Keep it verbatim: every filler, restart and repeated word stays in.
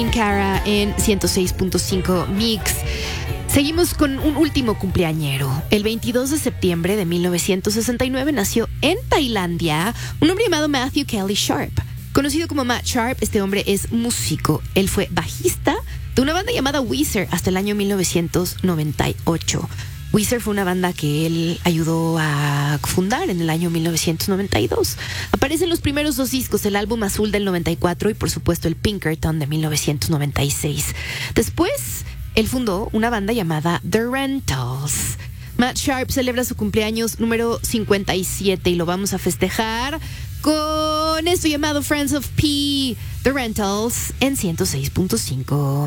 Sin Cara en ciento seis punto cinco Mix. Seguimos con un último cumpleañero. El veintidós de septiembre de mil novecientos sesenta y nueve nació en Tailandia un hombre llamado Matthew Kelly Sharp. Conocido como Matt Sharp, este hombre es músico. Él fue bajista de una banda llamada Weezer hasta el año mil novecientos noventa y ocho. Weezer fue una banda que él ayudó a fundar en el año mil novecientos noventa y dos. Aparecen los primeros dos discos, el álbum Azul del noventa y cuatro y por supuesto el Pinkerton de mil novecientos noventa y seis. Después, él fundó una banda llamada The Rentals. Matt Sharp celebra su cumpleaños número cincuenta y siete y lo vamos a festejar con esto llamado Friends of P, The Rentals en ciento seis punto cinco.